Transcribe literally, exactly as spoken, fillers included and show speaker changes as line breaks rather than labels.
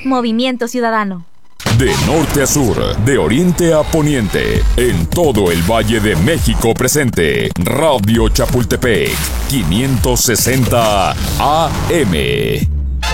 Movimiento Ciudadano.
De norte a sur, de oriente a poniente, en todo el Valle de México presente, Radio Chapultepec, quinientos sesenta A M.